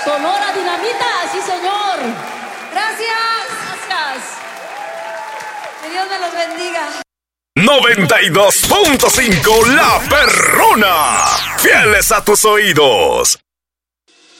Sonora Dinamita, sí señor. Gracias. Gracias. Que Dios me los bendiga. 92.5 La Perrona. Fieles a tus oídos.